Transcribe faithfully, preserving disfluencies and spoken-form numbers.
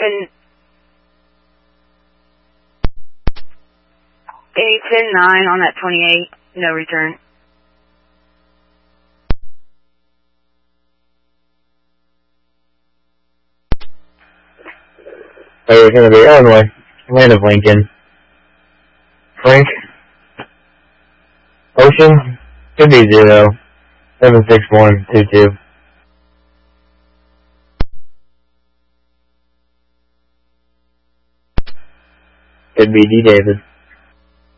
Seven eight ten nine on that twenty-eight. No return. So it's going to be Illinois, land of Lincoln. Frank, Ocean, could be zero, seven six one two two. Could be D. David.